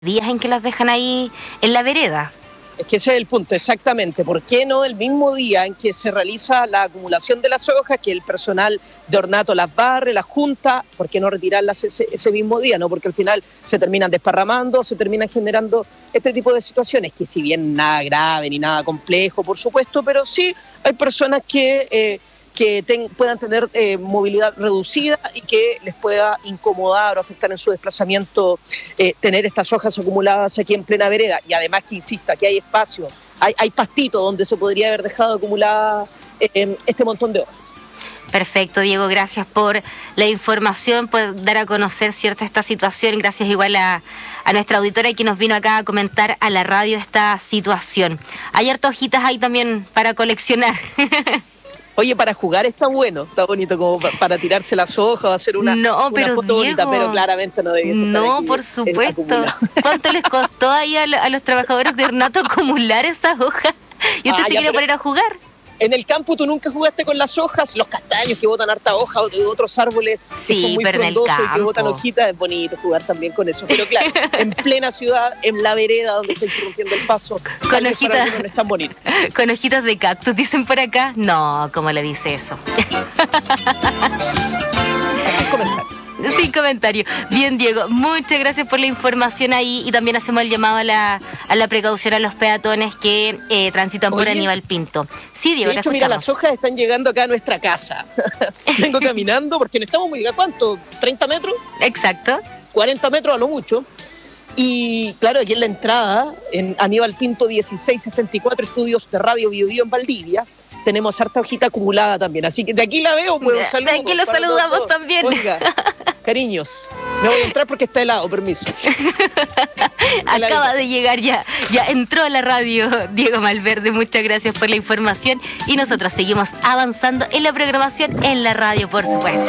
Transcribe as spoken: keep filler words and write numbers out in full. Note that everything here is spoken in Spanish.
días en que las dejan ahí en la vereda. Es que ese es el punto, exactamente. ¿Por qué no el mismo día en que se realiza la acumulación de las hojas, que el personal de ornato las barre, las junta, por qué no retirarlas ese, ese mismo día? ¿No? Porque al final se terminan desparramando, se terminan generando este tipo de situaciones, que si bien nada grave ni nada complejo, por supuesto, pero sí hay personas que... Eh, que ten, puedan tener eh, movilidad reducida y que les pueda incomodar o afectar en su desplazamiento eh, tener estas hojas acumuladas aquí en plena vereda. Y además que, insisto, aquí hay espacio, hay, hay pastito donde se podría haber dejado acumulada eh, este montón de hojas. Perfecto, Diego, gracias por la información, por dar a conocer, ¿cierto?, esta situación. Gracias igual a, a nuestra auditora que nos vino acá a comentar a la radio esta situación. Hay hartas hojitas ahí también para coleccionar. Oye, para jugar está bueno, está bonito como para tirarse las hojas o hacer una, no, una pero foto Diego, bonita, pero claramente no debe ser. No, aquí, por supuesto. ¿Cuánto les costó ahí a, a los trabajadores de ornato acumular esas hojas? ¿Y usted ah, se ya, quiere poner a jugar? En el campo tú nunca jugaste con las hojas, los castaños que botan harta hoja, o de otros árboles sí, que son muy pero frondosos en el y que botan hojitas, es bonito jugar también con eso. Pero claro, en plena ciudad, en la vereda donde está interrumpiendo el paso, con hojitas, no es tan bonito. Con hojitas de cactus, dicen por acá. No, ¿cómo le dice eso? Sin comentario. Bien, Diego, muchas gracias por la información ahí y también hacemos el llamado a la, a la precaución a los peatones que eh, transitan Oye, por Aníbal Pinto. Sí, Diego, de hecho, te mira, las hojas están llegando acá a nuestra casa. Vengo caminando porque no estamos muy... ¿A cuánto? ¿treinta metros? Exacto. cuarenta metros a lo mucho. Y claro, aquí en la entrada, en Aníbal Pinto dieciséis sesenta y cuatro, estudios de Radio Biobío en Valdivia, tenemos harta hojita acumulada también. Así que de aquí la veo, pues un saludo. De aquí lo saludamos todos. También. Oiga, cariños, me voy a entrar porque está helado, permiso. Acaba de llegar ya, ya entró a la radio Diego Malverde, muchas gracias por la información y nosotros seguimos avanzando en la programación en la radio, por supuesto.